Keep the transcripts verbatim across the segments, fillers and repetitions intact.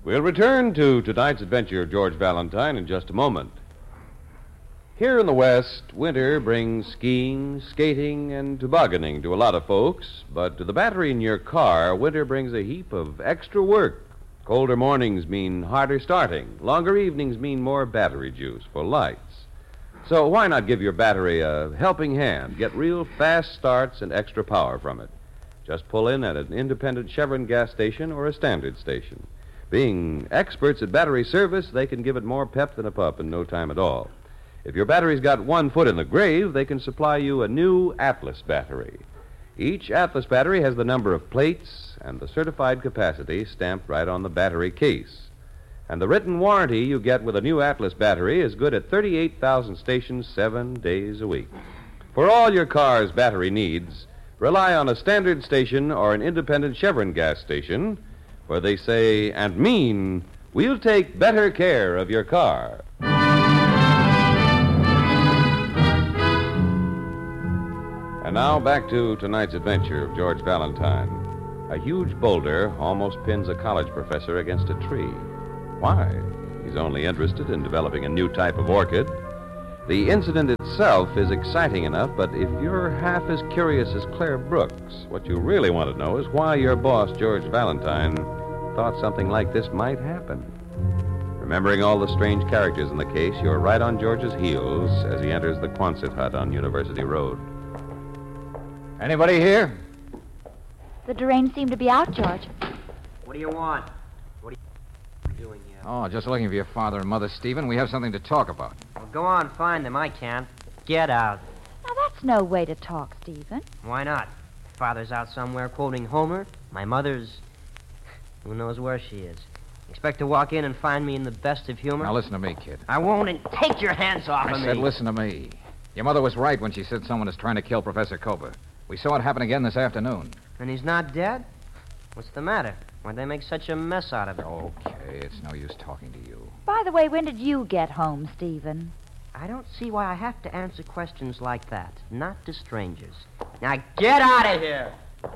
We'll return to tonight's adventure of George Valentine in just a moment. Here in the West, winter brings skiing, skating, and tobogganing to a lot of folks, but to the battery in your car, winter brings a heap of extra work. Colder mornings mean harder starting. Longer evenings mean more battery juice for lights. So why not give your battery a helping hand? Get real fast starts and extra power from it. Just pull in at an independent Chevron gas station or a standard station. Being experts at battery service, they can give it more pep than a pup in no time at all. If your battery's got one foot in the grave, they can supply you a new Atlas battery. Each Atlas battery has the number of plates and the certified capacity stamped right on the battery case. And the written warranty you get with a new Atlas battery is good at thirty-eight thousand stations seven days a week. For all your car's battery needs, rely on a standard station or an independent Chevron gas station, for they say and mean, we'll take better care of your car. And now back to tonight's adventure of George Valentine. A huge boulder almost pins a college professor against a tree. Why? He's only interested in developing a new type of orchid. The incident itself is exciting enough, but if you're half as curious as Claire Brooks, what you really want to know is why your boss, George Valentine, thought something like this might happen. Remembering all the strange characters in the case, you're right on George's heels as he enters the Quonset hut on University Road. Anybody here? The Duranes seem to be out, George. What do you want? What are you doing here? Oh, just looking for your father and mother, Stephen. We have something to talk about. Well, go on, find them. I can't. Get out. Now, that's no way to talk, Stephen. Why not? Father's out somewhere quoting Homer. My mother's... Who knows where she is? Expect to walk in and find me in the best of humor? Now, listen to me, kid. I won't, and take your hands off I of me. said listen to me. Your mother was right when she said someone is trying to kill Professor Kober. We saw it happen again this afternoon. And he's not dead? What's the matter? Why'd they make such a mess out of it? Okay, it's no use talking to you. By the way, when did you get home, Stephen? I don't see why I have to answer questions like that. Not to strangers. Now, get out of here!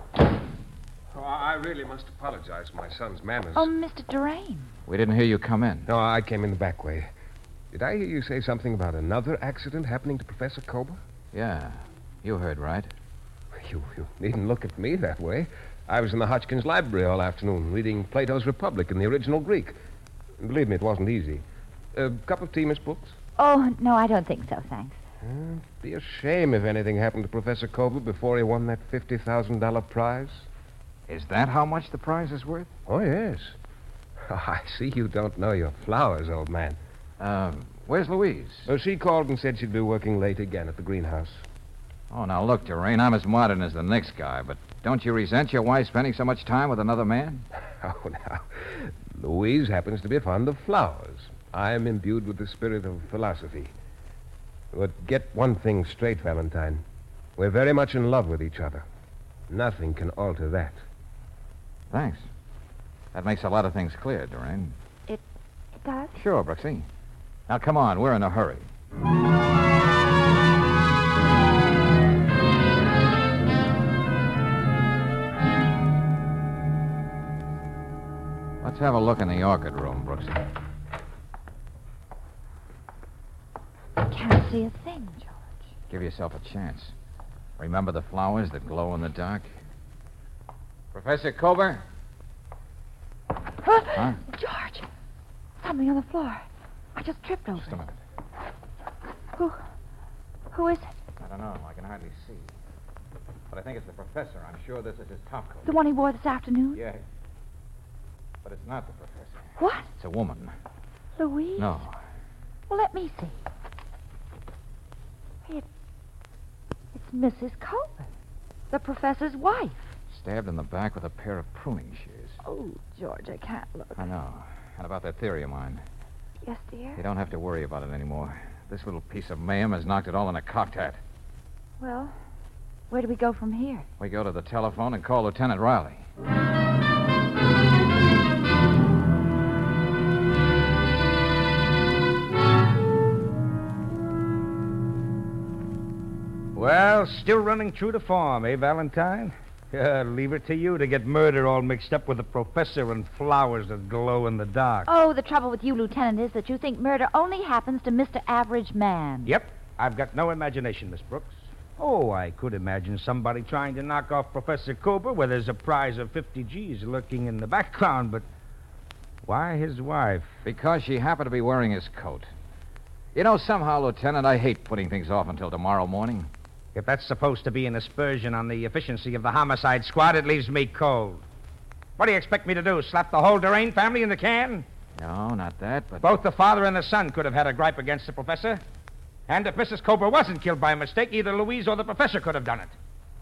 Oh, I really must apologize for my son's manners. Oh, Mister Durane. We didn't hear you come in. No, I came in the back way. Did I hear you say something about another accident happening to Professor Kober? Yeah, you heard right. You, you needn't look at me that way. I was in the Hodgkins Library all afternoon reading Plato's Republic in the original Greek. Believe me, it wasn't easy. A cup of tea, Miss Brooks? Oh, no, I don't think so, thanks. Uh, it'd be a shame if anything happened to Professor Kober before he won that fifty thousand dollars prize. Is that how much the prize is worth? Oh, yes. Oh, I see you don't know your flowers, old man. Uh, where's Louise? Well, she called and said she'd be working late again at the greenhouse. Oh, now look, Durane, I'm as modern as the next guy, but don't you resent your wife spending so much time with another man? Oh, now, Louise happens to be fond of flowers. I am imbued with the spirit of philosophy. But get one thing straight, Valentine. We're very much in love with each other. Nothing can alter that. Thanks. That makes a lot of things clear, Durane. It, it does? Sure, Brooksy. Now, come on, we're in a hurry. Let's have a look in the orchid room, Brooksy. I can't see a thing, George. Give yourself a chance. Remember the flowers that glow in the dark? Professor Kober? Huh? Huh? George, something on the floor. I just tripped over Just a minute. Who, who is it? I don't know. I can hardly see. But I think it's the professor. I'm sure this is his top coat. The one he wore this afternoon? Yeah. But it's not the professor. What? It's a woman. Louise? No. Well, let me see. It, it's Missus Coleman, the professor's wife. Stabbed in the back with a pair of pruning shears. Oh, George, I can't look. I know. And about that theory of mine. Yes, dear? You don't have to worry about it anymore. This little piece of mayhem has knocked it all in a cocked hat. Well, where do we go from here? We go to the telephone and call Lieutenant Riley. Well, still running true to form, eh, Valentine? Yeah, leave it to you to get murder all mixed up with a professor and flowers that glow in the dark. Oh, the trouble with you, Lieutenant, is that you think murder only happens to Mister Average Man. Yep, I've got no imagination, Miss Brooks. Oh, I could imagine somebody trying to knock off Professor Cooper where there's a prize of fifty G's lurking in the background, but why his wife? Because she happened to be wearing his coat. You know, somehow, Lieutenant, I hate putting things off until tomorrow morning. If that's supposed to be an aspersion on the efficiency of the homicide squad, it leaves me cold. What do you expect me to do, slap the whole Durain family in the can? No, not that, but... Both the father and the son could have had a gripe against the professor. And if Missus Cooper wasn't killed by mistake, either Louise or the professor could have done it.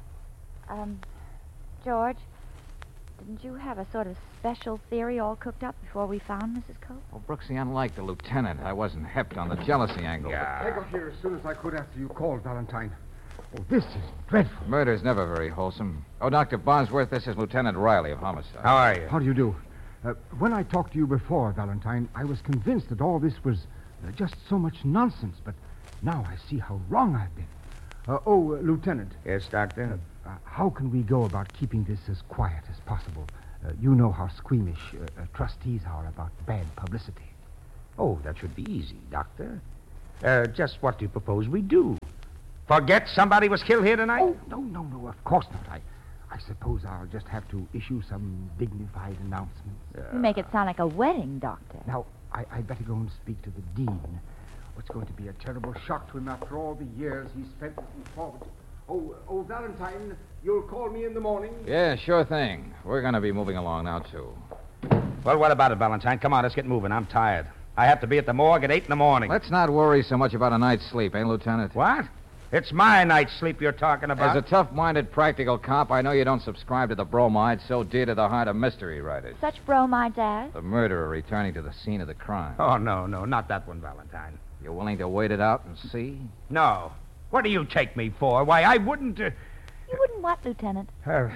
Um, George, didn't you have a sort of special theory all cooked up before we found Missus Cooper? Well, Brooksy, unlike the lieutenant, I wasn't hepped on the jealousy angle. Yeah. I got here as soon as I could after you called, Valentine. Oh, this is dreadful. Murder's never very wholesome. Oh, Doctor Bosworth, this is Lieutenant Riley of Homicide. How are you? How do you do? Uh, when I talked to you before, Valentine, I was convinced that all this was uh, just so much nonsense, but now I see how wrong I've been. Uh, oh, uh, Lieutenant. Yes, Doctor? Uh, how can we go about keeping this as quiet as possible? Uh, you know how squeamish uh, uh, trustees are about bad publicity. Oh, that should be easy, Doctor. Uh, just what do you propose we do? Forget somebody was killed here tonight? Oh, no, no, no, of course not. I, I suppose I'll just have to issue some dignified announcements. You make it sound like a wedding, Doctor. Now, I, I better go and speak to the dean. It's going to be a terrible shock to him after all the years he spent looking forward to. Oh, oh, Valentine, you'll call me in the morning? Yeah, sure thing. We're going to be moving along now, too. Well, what about it, Valentine? Come on, let's get moving. I'm tired. I have to be at the morgue at eight in the morning. Let's not worry so much about a night's sleep, eh, Lieutenant? What? It's my night's sleep you're talking about. As a tough-minded practical cop, I know you don't subscribe to the bromide so dear to the heart of mystery writers. Such bromides as? The murderer returning to the scene of the crime. Oh, no, no, not that one, Valentine. You willing to wait it out and see? No. What do you take me for? Why, I wouldn't... Uh, You wouldn't what, Lieutenant? uh,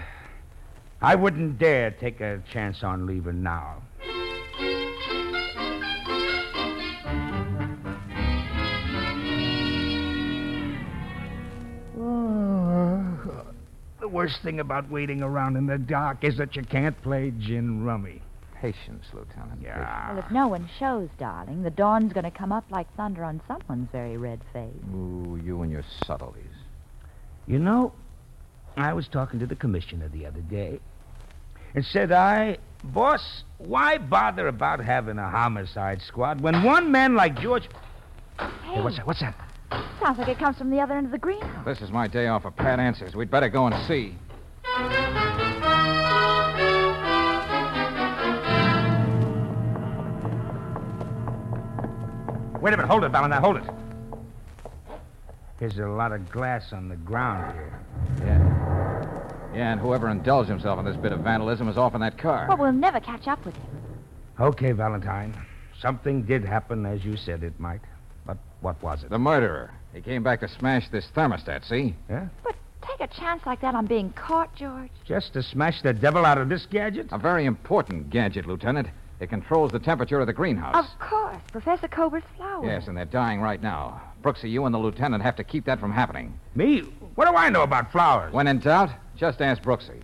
I wouldn't dare take a chance on leaving now. The worst thing about waiting around in the dark is that you can't play gin rummy. Patience, Lieutenant. Yeah. Well, if no one shows, darling, the dawn's going to come up like thunder on someone's very red face. Ooh, you and your subtleties. You know, I was talking to the commissioner the other day, and said I, boss, why bother about having a homicide squad when one man like George... Hey, Hey, what's that? What's that? sounds like it comes from the other end of the greenhouse. This is my day off of pat answers. We'd better go and see. Wait a minute. Hold it, Valentine. Hold it. There's a lot of glass on the ground here. Yeah. Yeah, and whoever indulged himself in this bit of vandalism is off in that car. Well, we'll never catch up with him. Okay, Valentine. Something did happen, as you said it might. But what was it? The murderer. He came back to smash this thermostat, see? Yeah? But take a chance like that on being caught, George. Just to smash the devil out of this gadget? A very important gadget, Lieutenant. It controls the temperature of the greenhouse. Of course, Professor Cobert's flowers. Yes, and they're dying right now. Brooksy, you and the lieutenant have to keep that from happening. Me? What do I know about flowers? When in doubt, just ask Brooksy.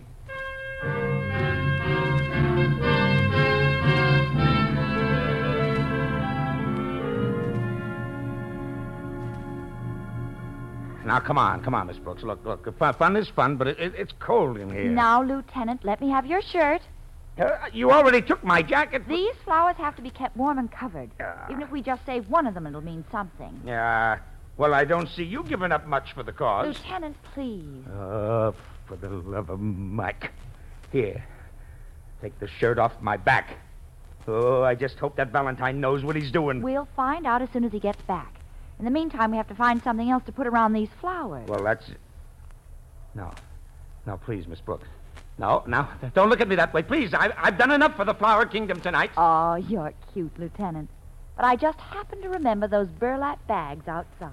Now, come on, come on, Miss Brooks. Look, look, fun, fun is fun, but it, it, it's cold in here. Now, Lieutenant, let me have your shirt. Uh, you already took my jacket. These flowers have to be kept warm and covered. Yeah. Even if we just save one of them, it'll mean something. Yeah. Well, I don't see you giving up much for the cause. Lieutenant, please. Oh, for the love of Mike. Here. Take the shirt off my back. Oh, I just hope that Valentine knows what he's doing. We'll find out as soon as he gets back. In the meantime, we have to find something else to put around these flowers. Well, that's... No. No, please, Miss Brooks. No, now, don't look at me that way. Please, I, I've done enough for the Flower Kingdom tonight. Oh, you're cute, Lieutenant. But I just happened to remember those burlap bags outside.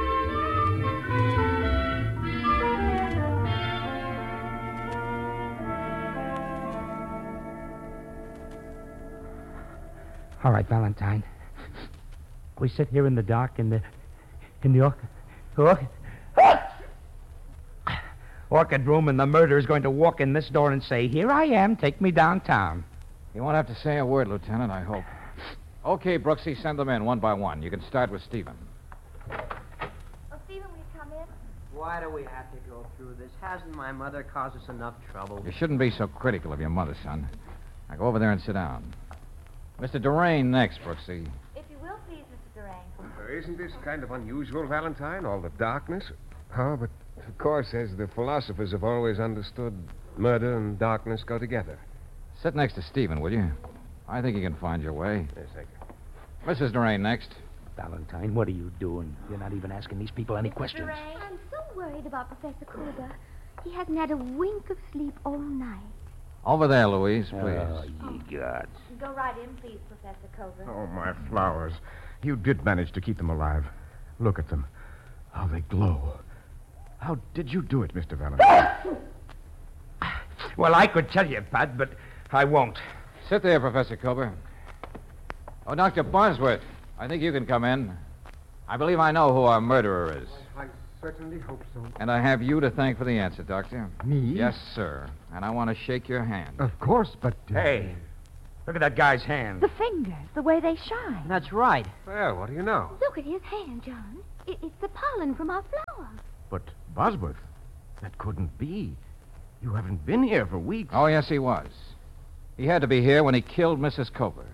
All right, Valentine. We sit here in the dark in the... in the... orc... orc... orchid room, and the murderer's going to walk in this door and say, "Here I am, take me downtown." You won't have to say a word, Lieutenant, I hope. Okay, Brooksy, send them in one by one. You can start with Stephen. Oh, Stephen, will you come in? Why do we have to go through this? Hasn't my mother caused us enough trouble? You shouldn't be so critical of your mother, son. Now go over there and sit down. Mister Durain next, Brooksy. If you will, please, Mister Durain. Uh, isn't this kind of unusual, Valentine? All the darkness? Oh, but of course, as the philosophers have always understood, murder and darkness go together. Sit next to Stephen, will you? I think you can find your way. Yes, thank you. Missus Durain next. Valentine, what are you doing? You're not even asking these people any questions. Durain? I'm so worried about Professor Kruger. He hasn't had a wink of sleep all night. Over there, Louise, please. Oh, ye gods. Go right in, please, Professor Cover. Oh, my flowers. You did manage to keep them alive. Look at them. How they glow. How did you do it, Mister Valentine? Well, I could tell you, Pat, but I won't. Sit there, Professor Kober. Oh, Doctor Bosworth, I think you can come in. I believe I know who our murderer is. I certainly hope so. And I have you to thank for the answer, Doctor. Me? Yes, sir. And I want to shake your hand. Of course, but... Uh... Hey, look at that guy's hand. The fingers, the way they shine. That's right. Well, what do you know? Look at his hand, John. It, it's the pollen from our flower. But, Bosworth, that couldn't be. You haven't been here for weeks. Oh, yes, he was. He had to be here when he killed Missus Kober.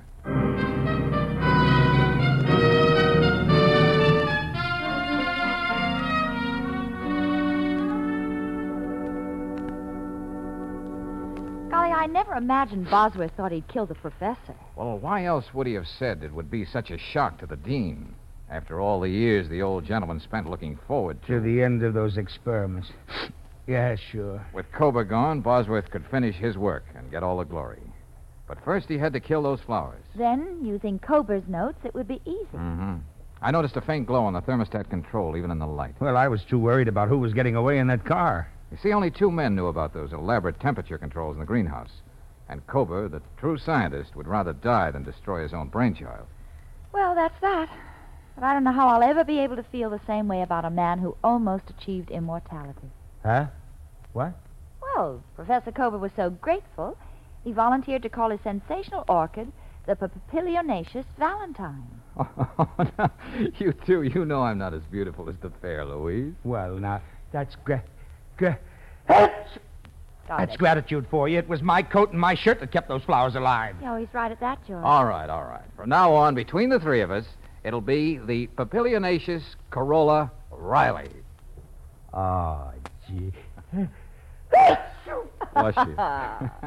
Golly, I never imagined Bosworth thought he'd kill the professor. Well, why else would he have said it would be such a shock to the dean after all the years the old gentleman spent looking forward to? To the end of those experiments. Yeah, sure. With Kober gone, Bosworth could finish his work and get all the glory. But first he had to kill those flowers. Then, using Kober's notes, it would be easy. Mm-hmm. I noticed a faint glow on the thermostat control, even in the light. Well, I was too worried about who was getting away in that car. You see, only two men knew about those elaborate temperature controls in the greenhouse. And Kober, the true scientist, would rather die than destroy his own brainchild. Well, that's that. But I don't know how I'll ever be able to feel the same way about a man who almost achieved immortality. Huh? What? Well, Professor Kober was so grateful, he volunteered to call his sensational orchid the Papilionaceous Valentine. Oh, now, you two, you know I'm not as beautiful as the fair Louise. Well, now, that's gra... gra... God, That's gratitude for you. It was my coat and my shirt that kept those flowers alive. Oh, he's right at that, George. All right, all right. From now on, between the three of us, it'll be the Papilionaceous Corolla Riley. Oh, gee. Bless you.